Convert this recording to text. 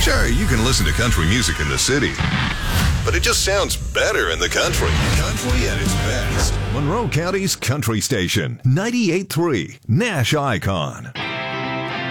Sure, you can listen to country music in the city, but it just sounds better in the country. Country at its best. Monroe County's country station, 98.3 Nash Icon.